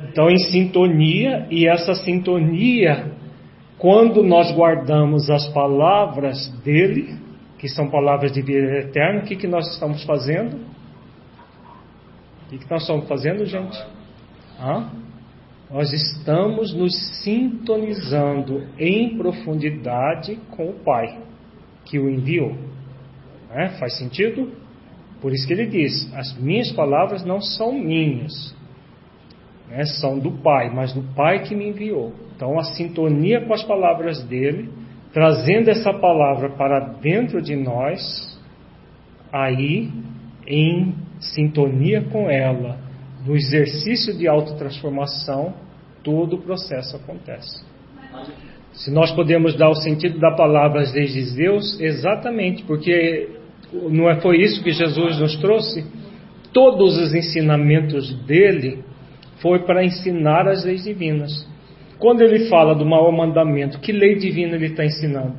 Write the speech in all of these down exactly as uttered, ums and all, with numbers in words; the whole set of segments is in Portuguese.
Então, em sintonia, e essa sintonia, quando nós guardamos as palavras dele, que são palavras de vida eterna, o que, que nós estamos fazendo? O que, que nós estamos fazendo, gente? Hã? Nós estamos nos sintonizando em profundidade com o Pai, que o enviou. Né? Faz sentido? Por isso que ele diz, as minhas palavras não são minhas, né? São do Pai, mas do Pai que me enviou. Então a sintonia com as palavras dele, trazendo essa palavra para dentro de nós, aí em sintonia com ela, no exercício de autotransformação, todo o processo acontece. Se nós podemos dar o sentido da palavra às leis de Deus, exatamente, porque não é, foi isso que Jesus nos trouxe? Todos os ensinamentos dele foi para ensinar as leis divinas. Quando ele fala do maior mandamento, que lei divina ele está ensinando?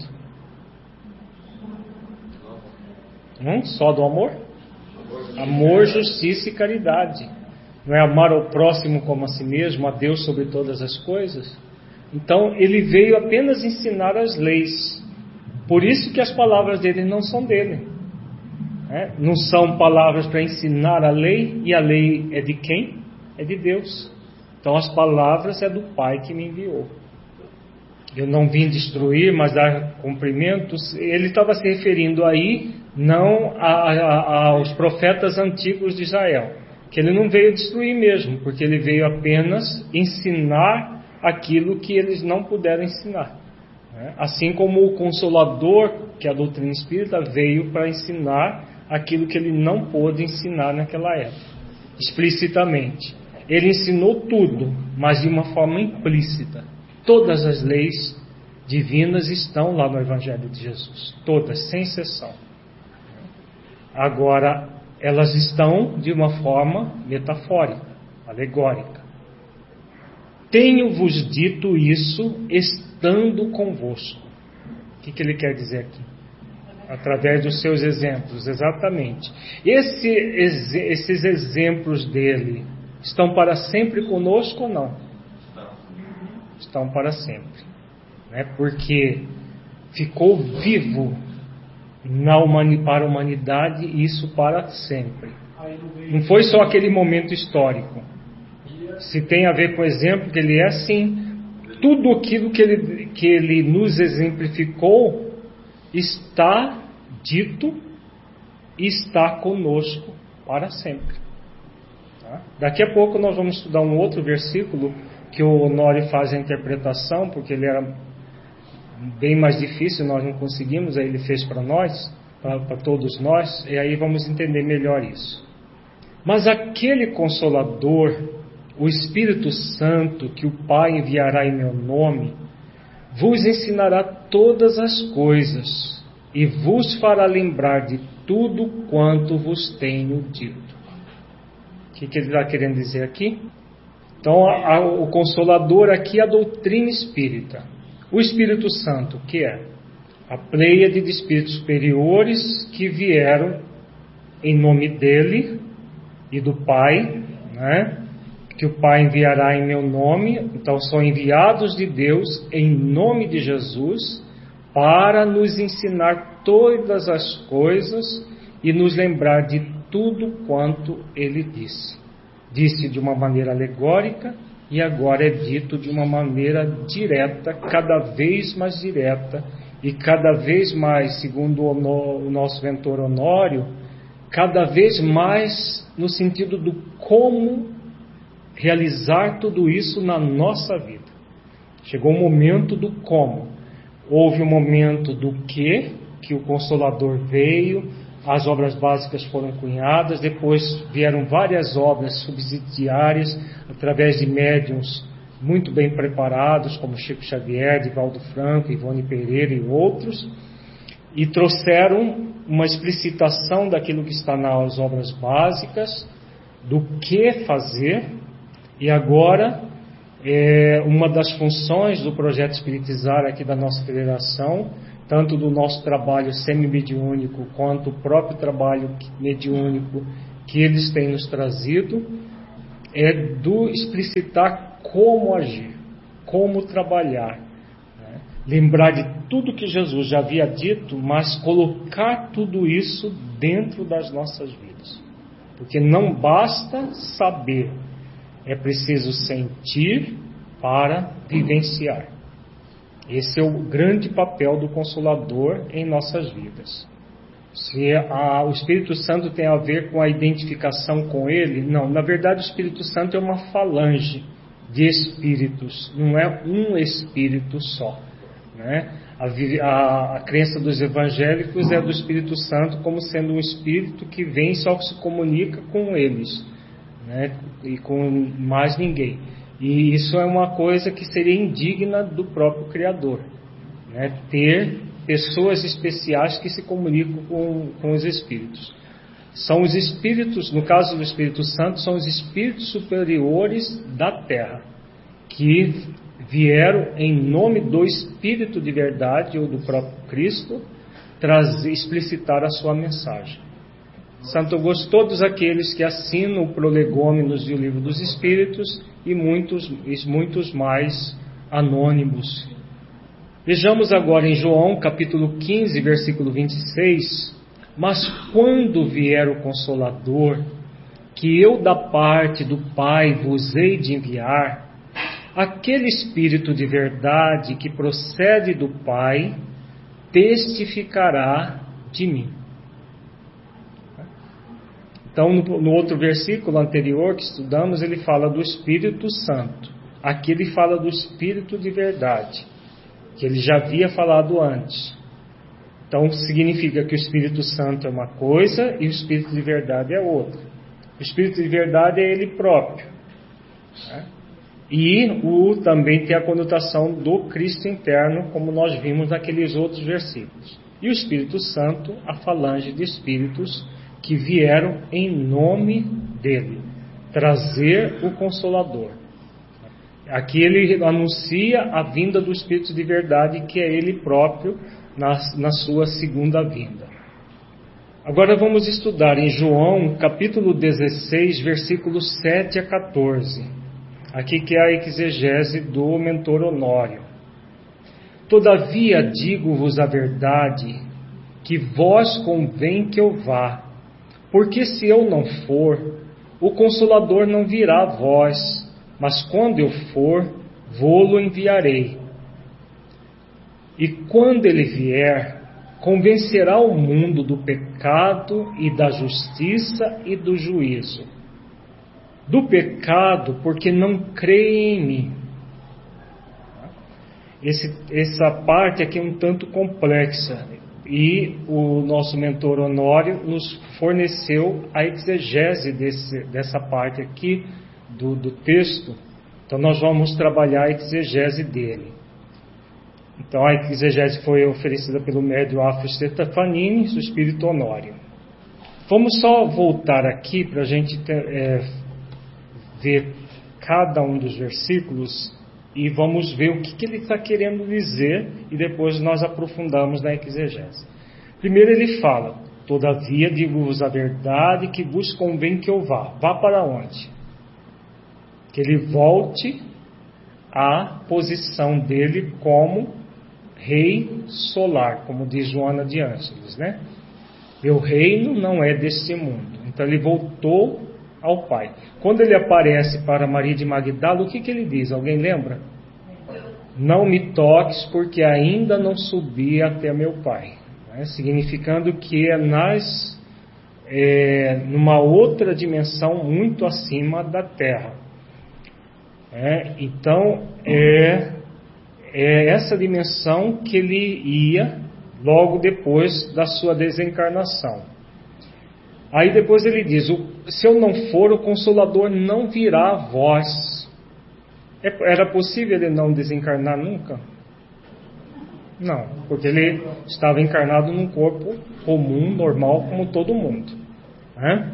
Hum? Só do amor? Amor, justiça e caridade. Não é amar ao próximo como a si mesmo, a Deus sobre todas as coisas? Então ele veio apenas ensinar as leis. Por isso que as palavras dele não são dele. É? Não são palavras para ensinar a lei, e a lei é de quem? É de Deus. Então as palavras é do Pai que me enviou. Eu não vim destruir, mas dar cumprimentos. Ele estava se referindo aí não a, a, aos profetas antigos de Israel, que ele não veio destruir mesmo, porque ele veio apenas ensinar aquilo que eles não puderam ensinar. Assim como o Consolador, que é a doutrina espírita, veio para ensinar aquilo que ele não pôde ensinar naquela época, explicitamente. Ele ensinou tudo, mas de uma forma implícita. Todas as leis divinas estão lá no Evangelho de Jesus, todas, sem exceção. Agora, elas estão de uma forma metafórica, alegórica. Tenho-vos dito isso estando convosco. O que, que ele quer dizer aqui? Através dos seus exemplos, exatamente. Esse, esses exemplos dele estão para sempre conosco ou não? Estão para sempre. Né? Porque ficou vivo na humani, para a humanidade, isso para sempre. Não foi só aquele momento histórico. Se tem a ver com o exemplo, que ele é assim, tudo aquilo que ele, que ele nos exemplificou está dito e está conosco para sempre. Tá? Daqui a pouco nós vamos estudar um outro versículo que o Honório faz a interpretação, porque ele era bem mais difícil, nós não conseguimos, aí ele fez para nós, para todos nós, e aí vamos entender melhor isso. Mas aquele Consolador, o Espírito Santo, que o Pai enviará em meu nome, vos ensinará todas as coisas e vos fará lembrar de tudo quanto vos tenho dito. O que, que ele está querendo dizer aqui? Então, a, a, o Consolador aqui é a doutrina espírita. O Espírito Santo, que é a pleiade de espíritos superiores que vieram em nome dele e do Pai, né? Que o Pai enviará em meu nome. Então são enviados de Deus em nome de Jesus para nos ensinar todas as coisas e nos lembrar de tudo quanto ele disse. Disse de uma maneira alegórica e agora é dito de uma maneira direta, cada vez mais direta e cada vez mais, segundo o nosso mentor Honório, cada vez mais no sentido do como realizar tudo isso na nossa vida. Chegou o momento do como. Houve o momento do que, que o Consolador veio, as obras básicas foram cunhadas, depois vieram várias obras subsidiárias, através de médiuns muito bem preparados, como Chico Xavier, Divaldo Franco, Ivone Pereira e outros, e trouxeram uma explicitação daquilo que está nas obras básicas, do que fazer. E agora, é, uma das funções do projeto Espiritizar aqui da nossa federação, tanto do nosso trabalho semi-mediúnico quanto o próprio trabalho mediúnico que eles têm nos trazido, é do explicitar como agir, como trabalhar, né? Lembrar de tudo que Jesus já havia dito, mas colocar tudo isso dentro das nossas vidas. Porque não basta saber, é preciso sentir para vivenciar. Esse é o grande papel do Consolador em nossas vidas. Se a, o Espírito Santo tem a ver com a identificação com Ele, não. Na verdade, o Espírito Santo é uma falange de espíritos, não é um espírito só, né? A, a, a crença dos evangélicos é do Espírito Santo como sendo um espírito que vem e só se comunica com eles, né? E com mais ninguém. E isso é uma coisa que seria indigna do próprio Criador, né? Ter pessoas especiais que se comunicam com, com os espíritos. São os espíritos, no caso do Espírito Santo, são os espíritos superiores da Terra, que vieram em nome do Espírito de verdade, ou do próprio Cristo, trazer, explicitar a sua mensagem. Santo Augusto, todos aqueles que assinam o Prolegômenos e o Livro dos Espíritos, e muitos, e muitos mais anônimos. Vejamos agora em João, capítulo quinze, versículo vinte e seis. Mas quando vier o Consolador, que eu da parte do Pai vos hei de enviar, aquele Espírito de verdade que procede do Pai, testificará de mim. Então, no, no outro versículo anterior que estudamos, ele fala do Espírito Santo. Aqui ele fala do Espírito de verdade, que ele já havia falado antes. Então, significa que o Espírito Santo é uma coisa e o Espírito de verdade é outra. O Espírito de verdade é ele próprio, né? E o, também tem a conotação do Cristo interno, como nós vimos naqueles outros versículos. E o Espírito Santo, a falange de espíritos que vieram em nome dele, trazer o Consolador. Aqui ele anuncia a vinda do Espírito de verdade, que é ele próprio, na, na sua segunda vinda. Agora vamos estudar em João, capítulo dezesseis, versículos sete a quatorze. Aqui que é a exegese do mentor Honório. Todavia digo-vos a verdade, que vós convém que eu vá, porque se eu não for, o Consolador não virá a vós, mas quando eu for, vô-lo enviarei. E quando ele vier, convencerá o mundo do pecado e da justiça e do juízo. Do pecado, porque não creem em mim. Esse, essa parte aqui é um tanto complexa, e o nosso mentor Honório nos forneceu a exegese desse, dessa parte aqui do, do texto. Então nós vamos trabalhar a exegese dele. Então a exegese foi oferecida pelo médium Afro Stefanini, o espírito Honório. Vamos só voltar aqui para a gente ter, é, ver cada um dos versículos e vamos ver o que, que ele está querendo dizer, e depois nós aprofundamos na exegese. Primeiro ele fala: todavia digo-vos a verdade, que vos convém que eu vá. Vá para onde? Que ele volte à posição dele como rei solar, como diz Joana de Ângeles, né? Meu reino não é deste mundo. Então ele voltou ao Pai. Quando ele aparece para Maria de Magdala, o que, que ele diz? Alguém lembra? Não me toques, porque ainda não subi até meu Pai. Né? Significando que é nas, é, numa outra dimensão muito acima da Terra. É, então, é, é essa dimensão que ele ia logo depois da sua desencarnação. Aí depois ele diz: se eu não for, o Consolador não virá a vós. Era possível ele não desencarnar nunca? Não, porque ele estava encarnado num corpo comum, normal, como todo mundo. Né?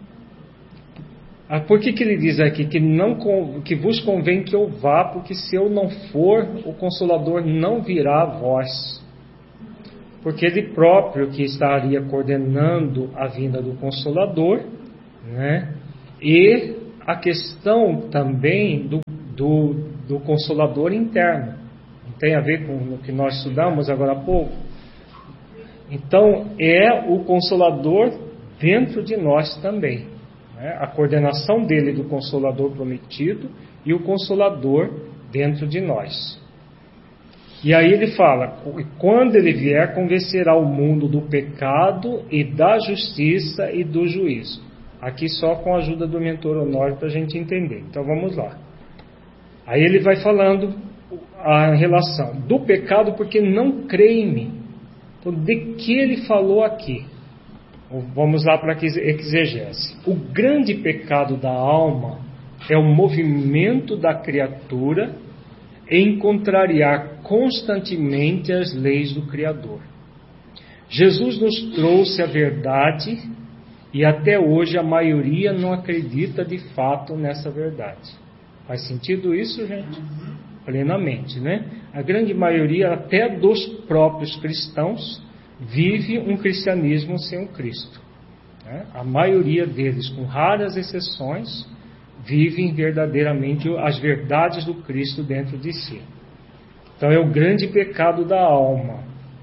Por que, que ele diz aqui que, não, que vos convém que eu vá, porque se eu não for, o Consolador não virá a vós? Porque ele próprio que estaria coordenando a vinda do Consolador, né? E a questão também do, do, do Consolador interno. Não tem a ver com o que nós estudamos agora há pouco? Então, é o Consolador dentro de nós também, né? A coordenação dele do Consolador prometido e o Consolador dentro de nós. E aí ele fala, quando ele vier, convencerá o mundo do pecado e da justiça e do juízo. Aqui só com a ajuda do mentor Honório para a gente entender. Então vamos lá. Aí ele vai falando a relação do pecado porque não crê em mim. Então, de que ele falou aqui? Vamos lá para a exegese. O grande pecado da alma é o movimento da criatura em contrariar constantemente as leis do Criador. Jesus nos trouxe a verdade e até hoje a maioria não acredita de fato nessa verdade. Faz sentido isso, gente? Plenamente, né? A grande maioria, até dos próprios cristãos, vive um cristianismo sem o Cristo, né? A maioria deles, com raras exceções, vivem verdadeiramente as verdades do Cristo dentro de si. Então é o grande pecado da alma.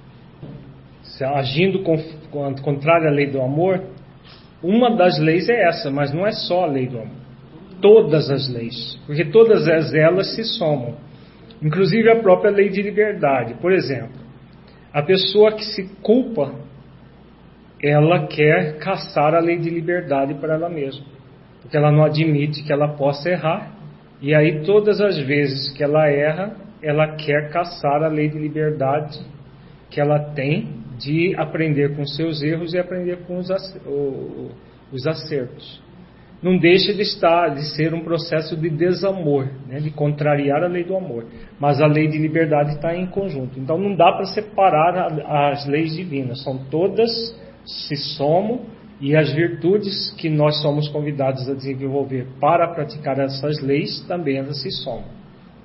Agindo contrário à lei do amor, uma das leis é essa, mas não é só a lei do amor. Todas as leis, porque todas elas se somam. Inclusive a própria lei de liberdade. Por exemplo, a pessoa que se culpa, ela quer caçar a lei de liberdade para ela mesma, porque ela não admite que ela possa errar, e aí todas as vezes que ela erra, ela quer caçar a lei de liberdade que ela tem de aprender com seus erros e aprender com os acertos. Não deixa de estar, de ser um processo de desamor, né, de contrariar a lei do amor. Mas a lei de liberdade está em conjunto. Então não dá para separar as leis divinas. São todas, se somam, e as virtudes que nós somos convidados a desenvolver para praticar essas leis, também elas se somam.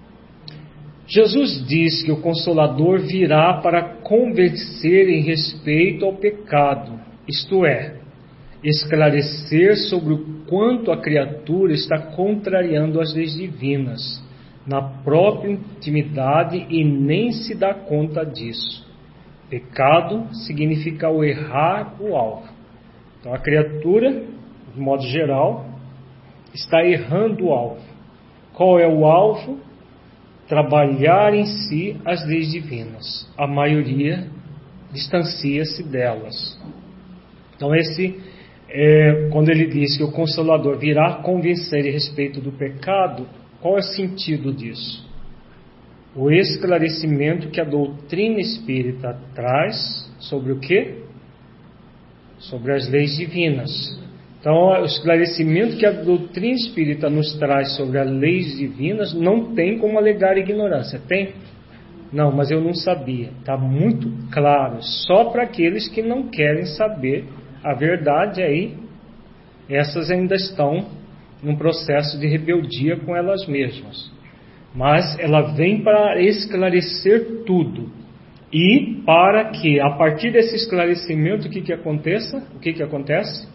Jesus diz que o Consolador virá para convencer em respeito ao pecado, isto é, esclarecer sobre o quanto a criatura está contrariando as leis divinas na própria intimidade e nem se dá conta disso. Pecado significa o errar o alvo. Então a criatura, de modo geral, está errando o alvo. Qual é o alvo? Trabalhar em si as leis divinas. A maioria distancia-se delas. Então esse É, quando ele diz que o Consolador virá convencer a respeito do pecado, qual é o sentido disso? O esclarecimento que a doutrina espírita traz sobre o quê? Sobre as leis divinas. Então, o esclarecimento que a doutrina espírita nos traz sobre as leis divinas não tem como alegar ignorância. Tem? Não, mas eu não sabia. Está muito claro. Só para aqueles que não querem saber a verdade, aí, essas ainda estão num processo de rebeldia com elas mesmas. Mas ela vem para esclarecer tudo. E para que, a partir desse esclarecimento, o que que aconteça? O que que acontece?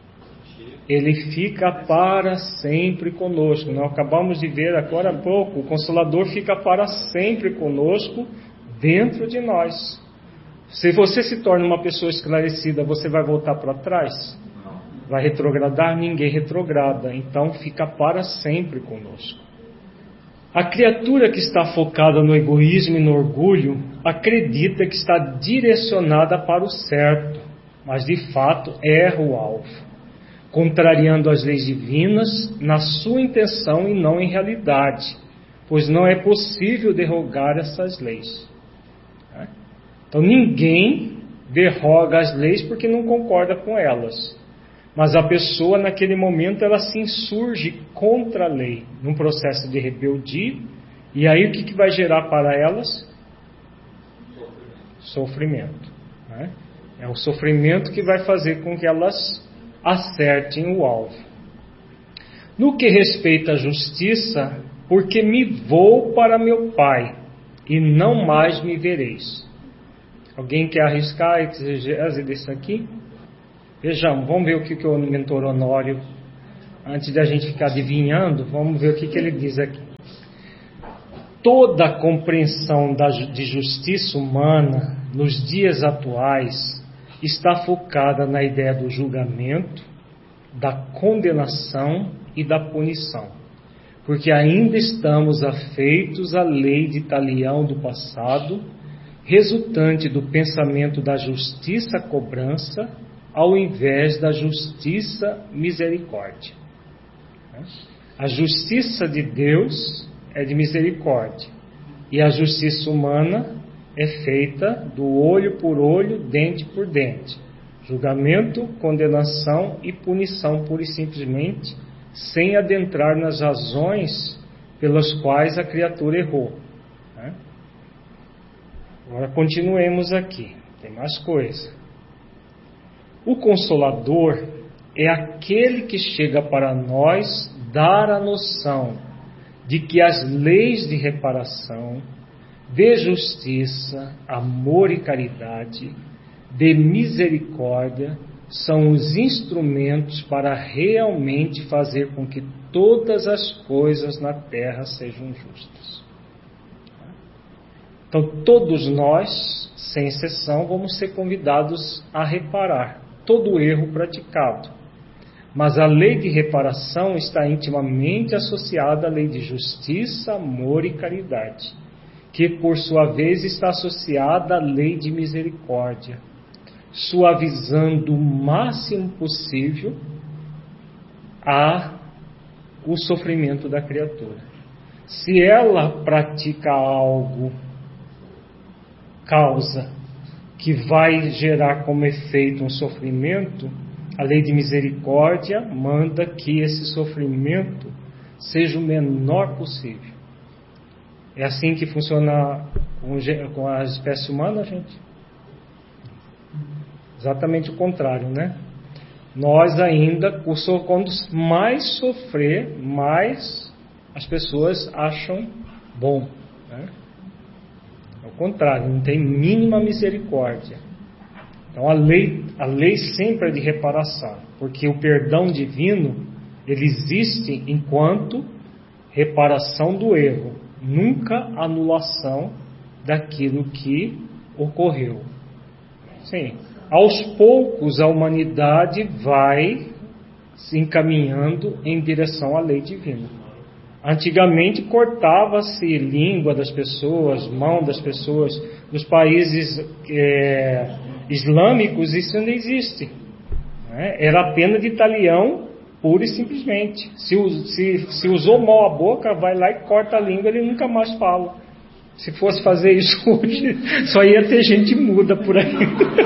Ele fica para sempre conosco. Nós acabamos de ver agora há pouco, o Consolador fica para sempre conosco, dentro de nós. Se você se torna uma pessoa esclarecida, você vai voltar para trás? Vai retrogradar? Ninguém retrograda. Então fica para sempre conosco. A criatura que está focada no egoísmo e no orgulho acredita que está direcionada para o certo, mas de fato erra o alvo, contrariando as leis divinas na sua intenção e não em realidade, pois não é possível derrogar essas leis. Então ninguém derroga as leis porque não concorda com elas. Mas a pessoa naquele momento ela se insurge contra a lei, num processo de rebeldia. E aí o que, que vai gerar para elas? Sofrimento. Né? É o sofrimento que vai fazer com que elas acertem o alvo. No que respeita à justiça, porque me vou para meu Pai e não mais me vereis. Alguém quer arriscar a exegese desse aqui? Vejamos, vamos ver o que, que o mentor Honório antes de a gente ficar adivinhando, vamos ver o que, que ele diz aqui. Toda a compreensão da, de justiça humana nos dias atuais está focada na ideia do julgamento, da condenação e da punição, porque ainda estamos afeitos à lei de Talião do passado, resultante do pensamento da justiça-cobrança, ao invés da justiça-misericórdia. A justiça de Deus é de misericórdia, e a justiça humana é feita do olho por olho, dente por dente. Julgamento, condenação e punição pura e simplesmente, sem adentrar nas razões pelas quais a criatura errou. Agora continuemos aqui, tem mais coisa. O Consolador é aquele que chega para nós dar a noção de que as leis de reparação, de justiça, amor e caridade, de misericórdia, são os instrumentos para realmente fazer com que todas as coisas na terra sejam justas. Então, todos nós, sem exceção, vamos ser convidados a reparar todo o erro praticado. Mas a lei de reparação está intimamente associada à lei de justiça, amor e caridade, que por sua vez está associada à lei de misericórdia, suavizando o máximo possível a, o sofrimento da criatura. Se ela pratica algo, causa, que vai gerar como efeito um sofrimento, a lei de misericórdia manda que esse sofrimento seja o menor possível. É assim que funciona com a espécie humana, gente? Exatamente o contrário, né? Nós ainda, quando mais sofrer, mais as pessoas acham bom, né? Ao contrário, não tem mínima misericórdia. Então a lei, a lei sempre é de reparação, porque o perdão divino, ele existe enquanto reparação do erro, nunca anulação daquilo que ocorreu. Sim, aos poucos a humanidade vai se encaminhando em direção à lei divina. Antigamente cortava-se língua das pessoas, mão das pessoas. Nos países é, islâmicos isso não existe. Né? Era a pena de talião pura e simplesmente. Se, se, se usou mal a boca, vai lá e corta a língua, ele nunca mais fala. Se fosse fazer isso hoje, só ia ter gente muda por aí.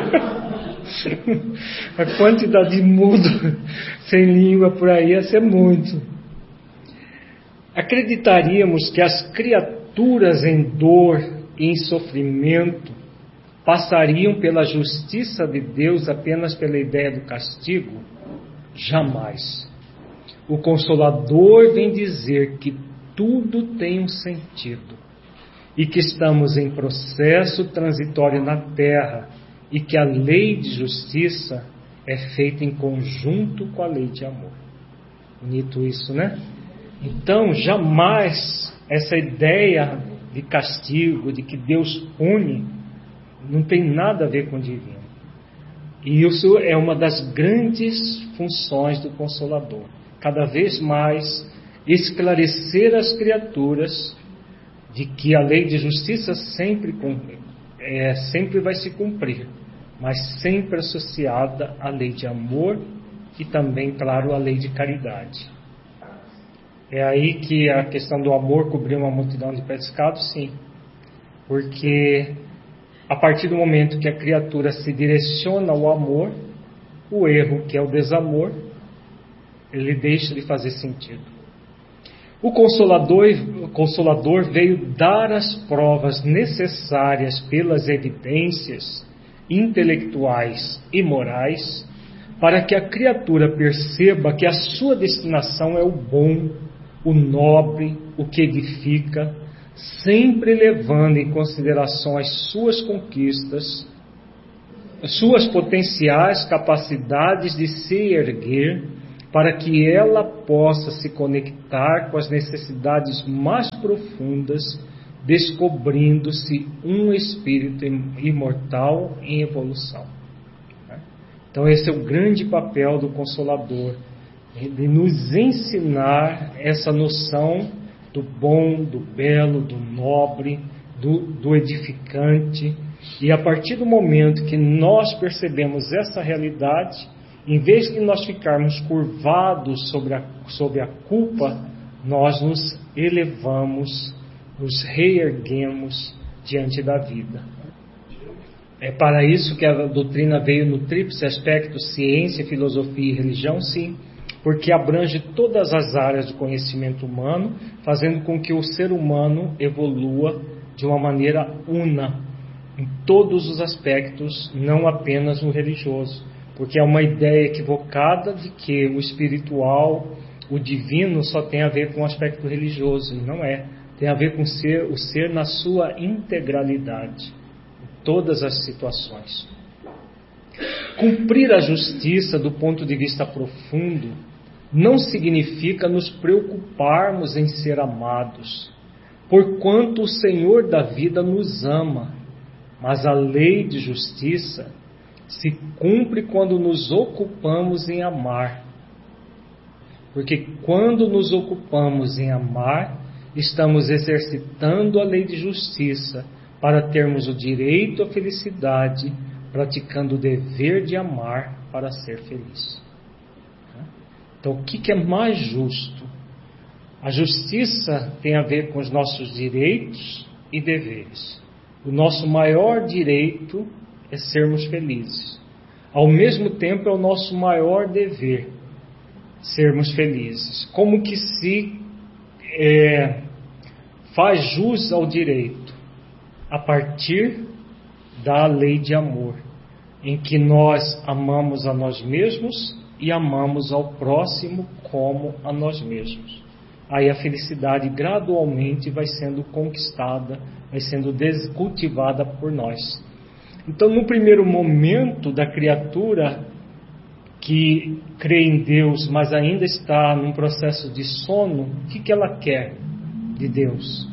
A quantidade de mudo sem língua por aí ia ser muito. Acreditaríamos que as criaturas em dor e em sofrimento passariam pela justiça de Deus apenas pela ideia do castigo? Jamais. O Consolador vem dizer que tudo tem um sentido e que estamos em processo transitório na Terra e que a lei de justiça é feita em conjunto com a lei de amor. Bonito isso, né? Então, jamais essa ideia de castigo, de que Deus pune, não tem nada a ver com o divino. E isso é uma das grandes funções do Consolador. Cada vez mais esclarecer as criaturas de que a lei de justiça sempre, é, sempre vai se cumprir, mas sempre associada à lei de amor e também, claro, à lei de caridade. É aí que a questão do amor cobriu uma multidão de pecados, sim. Porque a partir do momento que a criatura se direciona ao amor, o erro, que é o desamor, ele deixa de fazer sentido. O Consolador, o Consolador veio dar as provas necessárias pelas evidências intelectuais e morais para que a criatura perceba que a sua destinação é o bom, o nobre, o que edifica, sempre levando em consideração as suas conquistas, as suas potenciais capacidades de se erguer para que ela possa se conectar com as necessidades mais profundas, descobrindo-se um espírito imortal em evolução. Então esse é o grande papel do Consolador, de nos ensinar essa noção do bom, do belo, do nobre, do, do edificante. E a partir do momento que nós percebemos essa realidade, em vez de nós ficarmos curvados sobre a, sobre a culpa, nós nos elevamos, nos reerguemos diante da vida. É para isso que a doutrina veio no tríplice aspecto ciência, filosofia e religião, sim, porque abrange todas as áreas do conhecimento humano, fazendo com que o ser humano evolua de uma maneira una, em todos os aspectos, não apenas no religioso. Porque é uma ideia equivocada de que o espiritual, o divino, só tem a ver com o aspecto religioso. E não é. Tem a ver com ser, o ser na sua integralidade, em todas as situações. Cumprir a justiça do ponto de vista profundo não significa nos preocuparmos em ser amados, porquanto o Senhor da vida nos ama, mas a lei de justiça se cumpre quando nos ocupamos em amar. Porque quando nos ocupamos em amar, estamos exercitando a lei de justiça para termos o direito à felicidade, praticando o dever de amar para ser feliz. Então, o que é mais justo? A justiça tem a ver com os nossos direitos e deveres. O nosso maior direito é sermos felizes. Ao mesmo tempo, é o nosso maior dever sermos felizes. Como que se é, faz jus ao direito? A partir da lei de amor, em que nós amamos a nós mesmos e amamos ao próximo como a nós mesmos. Aí a felicidade gradualmente vai sendo conquistada, vai sendo cultivada por nós. Então, no primeiro momento da criatura que crê em Deus, mas ainda está num processo de sono, o que, que ela quer de Deus?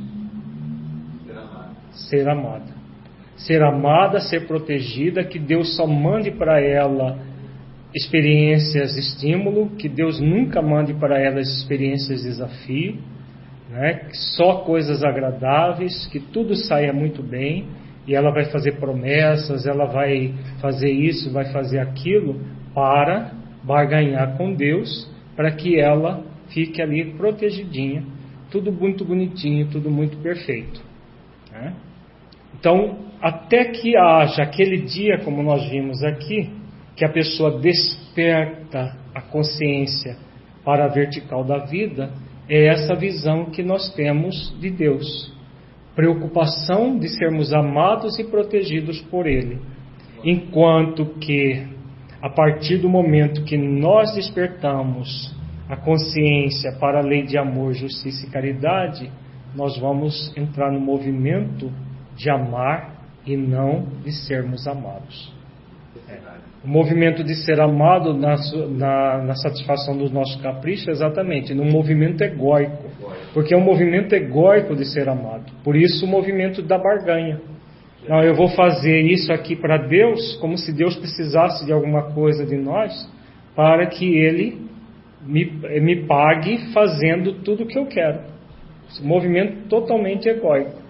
Ser amada. Ser amada. Ser amada, ser protegida, que Deus só mande para ela experiências de estímulo, que Deus nunca mande para ela experiências de desafio, né? Só coisas agradáveis, que tudo saia muito bem. E ela vai fazer promessas, ela vai fazer isso, vai fazer aquilo, para barganhar com Deus, para que ela fique ali protegidinha, tudo muito bonitinho, tudo muito perfeito. Né? Então, até que haja aquele dia, como nós vimos aqui, que a pessoa desperta a consciência para a vertical da vida, é essa visão que nós temos de Deus. Preocupação de sermos amados e protegidos por Ele. Enquanto que, a partir do momento que nós despertamos a consciência para a lei de amor, justiça e caridade, nós vamos entrar no movimento de amar e não de sermos amados. O movimento de ser amado na, na, na satisfação dos nossos caprichos, exatamente, no movimento egóico. Porque é um movimento egóico de ser amado. Por isso o movimento da barganha. Não, eu vou fazer isso aqui para Deus, como se Deus precisasse de alguma coisa de nós, para que Ele me, me pague fazendo tudo o que eu quero. Esse movimento totalmente egóico.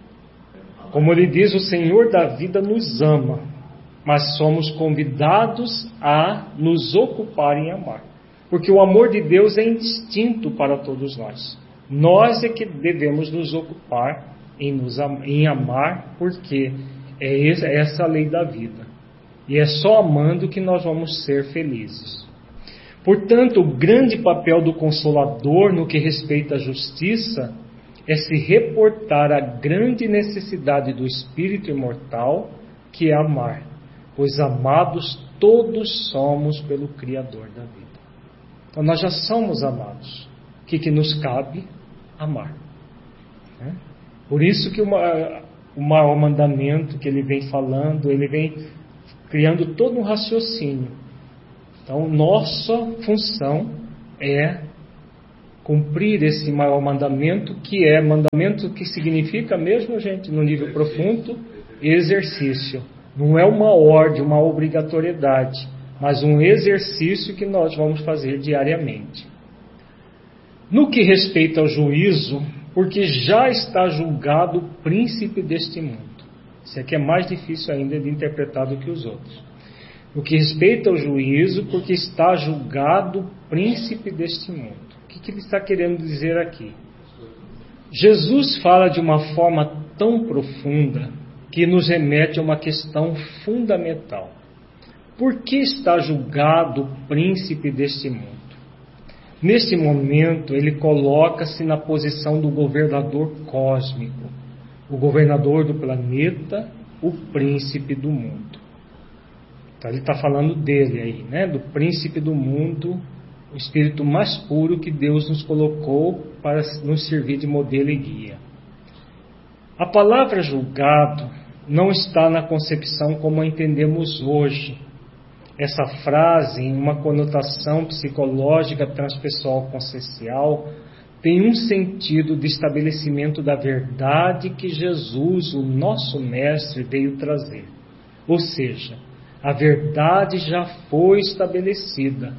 Como ele diz, o Senhor da vida nos ama, mas somos convidados a nos ocupar em amar. Porque o amor de Deus é instinto para todos nós. Nós é que devemos nos ocupar em, nos, em amar, porque é essa a lei da vida. E é só amando que nós vamos ser felizes. Portanto, o grande papel do Consolador no que respeita à justiça é se reportar à grande necessidade do espírito imortal, que é amar. Pois amados todos somos pelo Criador da vida. Então nós já somos amados. O que, que nos cabe? Amar. Né? Por isso que uma, o maior mandamento que ele vem falando, ele vem criando todo um raciocínio. Então, nossa função é cumprir esse maior mandamento, que é mandamento que significa mesmo, gente, no nível profundo, exercício. Não é uma ordem, uma obrigatoriedade, mas um exercício que nós vamos fazer diariamente. No que respeita ao juízo, porque já está julgado o príncipe deste mundo. Isso aqui é mais difícil ainda de interpretar do que os outros. No que respeita ao juízo, porque está julgado o príncipe deste mundo. O que, que ele está querendo dizer aqui? Jesus fala de uma forma tão profunda que nos remete a uma questão fundamental. Por que está julgado o príncipe deste mundo? Neste momento, ele coloca-se na posição do governador cósmico, o governador do planeta, o príncipe do mundo. Então, ele está falando dele aí, né? Do príncipe do mundo, o espírito mais puro que Deus nos colocou para nos servir de modelo e guia. A palavra julgado não está na concepção como a entendemos hoje. Essa frase, em uma conotação psicológica transpessoal consciencial, tem um sentido de estabelecimento da verdade que Jesus, o nosso mestre, veio trazer. Ou seja, a verdade já foi estabelecida.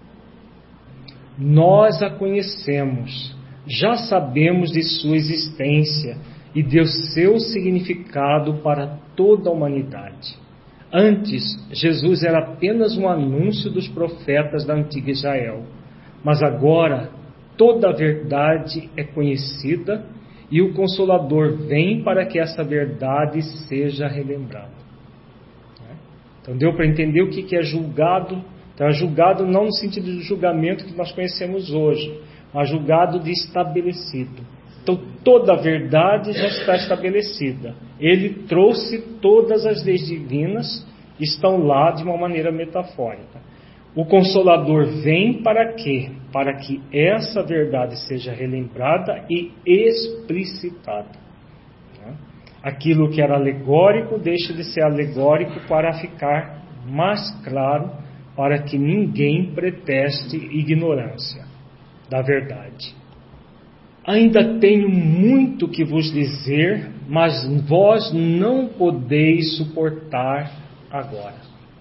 Nós a conhecemos, já sabemos de sua existência e de seu significado para toda a humanidade. Antes, Jesus era apenas um anúncio dos profetas da antiga Israel, mas agora toda a verdade é conhecida e o Consolador vem para que essa verdade seja relembrada. Então deu para entender o que é julgado. Então é julgado não no sentido de julgamento que nós conhecemos hoje, mas julgado de estabelecido. Então toda a verdade já está estabelecida. Ele trouxe todas as leis divinas, estão lá de uma maneira metafórica. O Consolador vem para quê? Para que essa verdade seja relembrada e explicitada. Aquilo que era alegórico deixa de ser alegórico para ficar mais claro, para que ninguém preteste ignorância da verdade. Ainda tenho muito que vos dizer, mas vós não podeis suportar agora.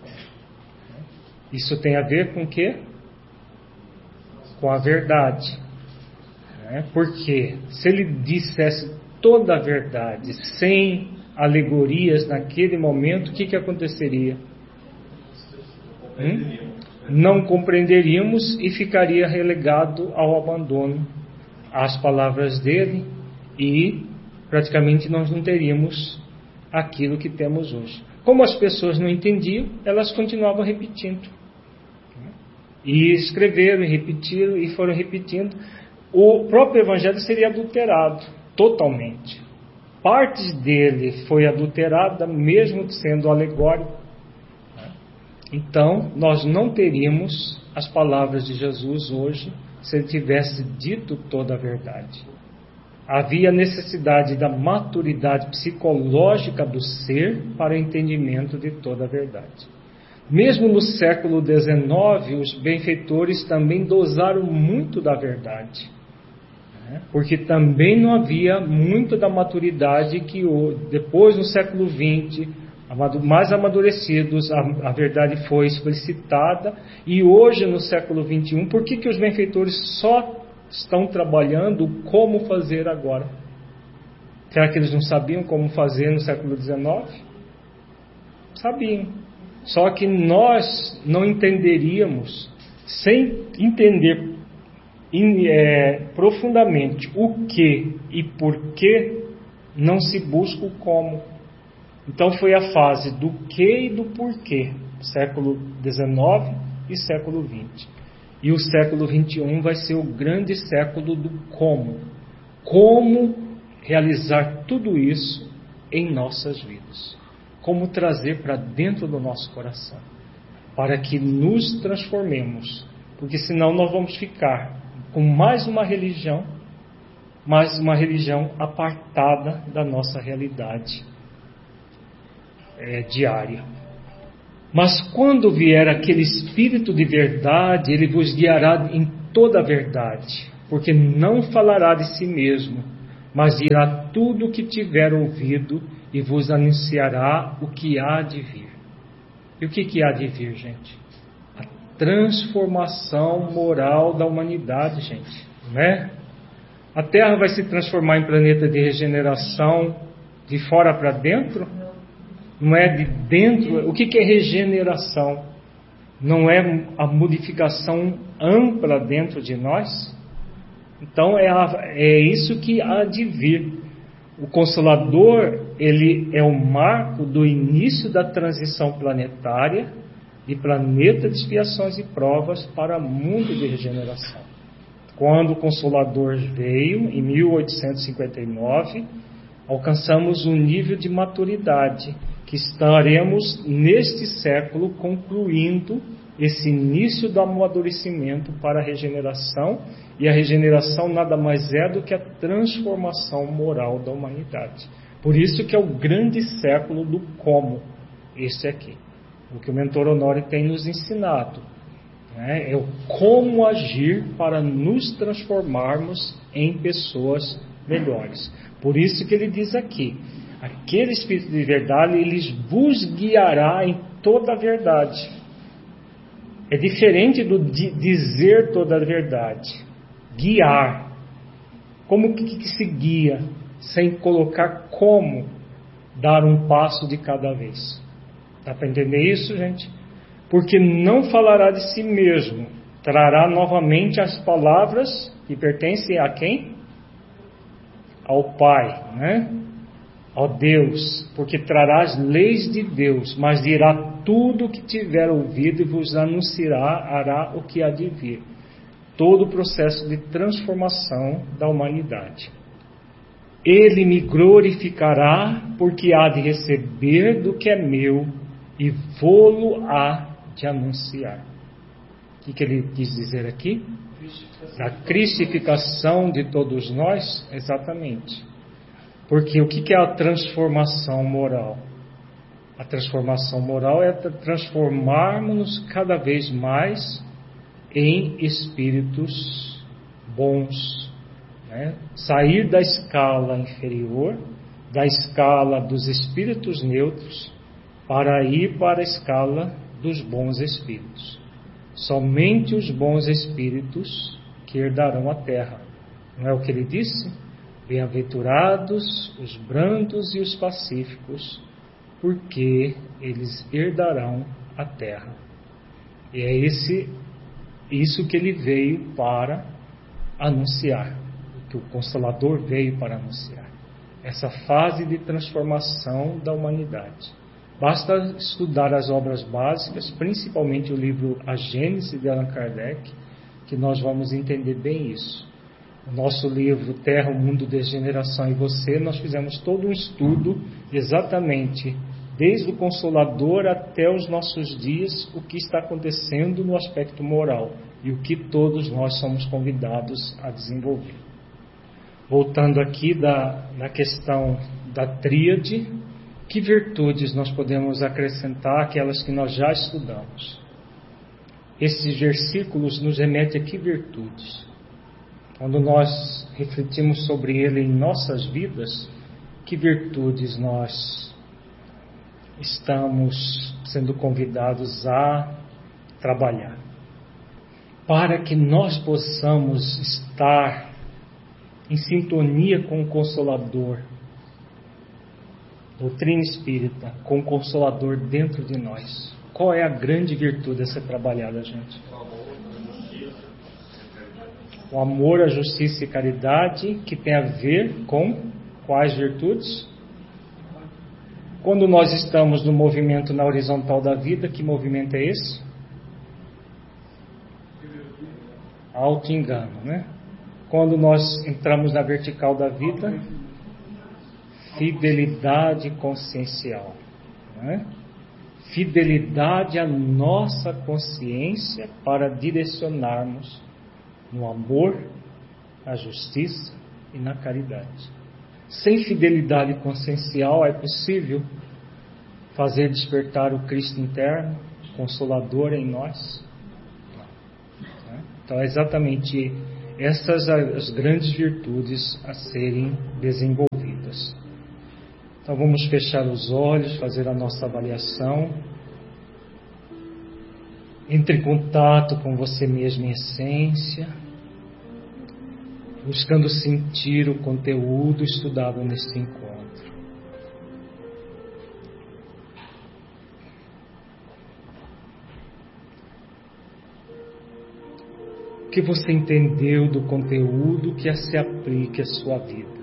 Isso tem a ver com o quê? Com a verdade. Porque se ele dissesse toda a verdade, sem alegorias naquele momento, o que, que aconteceria? Hum? Não compreenderíamos e ficaria relegado ao abandono às palavras dele e praticamente nós não teríamos aquilo que temos hoje. Como as pessoas não entendiam, elas continuavam repetindo. E escreveram e repetiram e foram repetindo. O próprio Evangelho seria adulterado totalmente. Parte dele foi adulterada, mesmo sendo alegórico. Então, nós não teríamos as palavras de Jesus hoje se ele tivesse dito toda a verdade. Havia necessidade da maturidade psicológica do ser para o entendimento de toda a verdade. Mesmo no século dezenove, os benfeitores também dosaram muito da verdade, né? Porque também não havia muito da maturidade que depois, no século vinte, mais amadurecidos, a, a verdade foi explicitada. E hoje, no século vinte e um, por que, que os benfeitores só estão trabalhando como fazer agora? Será que eles não sabiam como fazer no século dezenove? Sabiam. Só que nós não entenderíamos, sem entender é, profundamente o que e por que, não se busca o como. Então foi a fase do que e do porquê, século dezenove e século vinte. E o século vinte e um vai ser o grande século do como. Como realizar tudo isso em nossas vidas. Como trazer para dentro do nosso coração. Para que nos transformemos. Porque senão nós vamos ficar com mais uma religião, mais uma religião apartada da nossa realidade é, diária. Mas quando vier aquele Espírito de verdade, ele vos guiará em toda a verdade, porque não falará de si mesmo, mas dirá tudo o que tiver ouvido e vos anunciará o que há de vir. E o que, que há de vir, gente? A transformação moral da humanidade, gente, né? A Terra vai se transformar em planeta de regeneração de fora para dentro? Não é de dentro. O que, que é regeneração? Não é a modificação ampla dentro de nós? Então é, a, é isso que há de vir. O Consolador, ele é o marco do início da transição planetária, de planeta de expiações e provas para mundo de regeneração. Quando o Consolador veio, em mil oitocentos e cinquenta e nove, alcançamos um nível de maturidade, que estaremos neste século concluindo esse início do amadurecimento para a regeneração, e a regeneração nada mais é do que a transformação moral da humanidade. Por isso que é o grande século do como, esse aqui, o que o Mentor Honório tem nos ensinado, né? É o como agir para nos transformarmos em pessoas melhores. Por isso que ele diz aqui, aquele Espírito de verdade, ele vos guiará em toda a verdade. É diferente do de dizer toda a verdade. Guiar. Como que, que se guia? Sem colocar como dar um passo de cada vez. Dá para entender isso, gente? Porque não falará de si mesmo. Trará novamente as palavras que pertencem a quem? Ao Pai, né? Ó Deus, porque trará as leis de Deus, mas dirá tudo o que tiver ouvido e vos anunciará o que há de vir. Todo o processo de transformação da humanidade. Ele me glorificará, porque há de receber do que é meu e vô-lo há de anunciar. O que, que ele quis dizer aqui? Da cristificação de todos nós? Exatamente. Porque o que é a transformação moral? A transformação moral é transformarmos-nos cada vez mais em espíritos bons, né? Sair da escala inferior, da escala dos espíritos neutros, para ir para a escala dos bons espíritos. Somente os bons espíritos que herdarão a terra. Não é o que ele disse? Bem-aventurados os brandos e os pacíficos, porque eles herdarão a terra. E é esse, isso que ele veio para anunciar, que o Consolador veio para anunciar. Essa fase de transformação da humanidade. Basta estudar as obras básicas, principalmente o livro A Gênese de Allan Kardec, que nós vamos entender bem isso. O nosso livro Terra, o Mundo, Degeneração e Você, nós fizemos todo um estudo exatamente desde o Consolador até os nossos dias, o que está acontecendo no aspecto moral e o que todos nós somos convidados a desenvolver. Voltando aqui da, na questão da tríade, que virtudes nós podemos acrescentar àquelas que nós já estudamos? Esses versículos nos remetem a que virtudes? Quando nós refletimos sobre ele em nossas vidas, que virtudes nós estamos sendo convidados a trabalhar? Para que nós possamos estar em sintonia com o Consolador, doutrina espírita, com o Consolador dentro de nós. Qual é a grande virtude a ser trabalhada, gente? O amor, a justiça e caridade, que tem a ver com quais virtudes? Quando nós estamos no movimento na horizontal da vida, que movimento é esse? Auto-engano, né? Quando nós entramos na vertical da vida, fidelidade consciencial, né? Fidelidade à nossa consciência para direcionarmos no amor, na justiça e na caridade. Sem fidelidade consciencial é possível fazer despertar o Cristo interno, Consolador em nós? Não. Então é exatamente essas as grandes virtudes a serem desenvolvidas. Então vamos fechar os olhos, fazer a nossa avaliação. Entre em contato com você mesmo em essência, buscando sentir o conteúdo estudado neste encontro. O que você entendeu do conteúdo que se aplique à sua vida?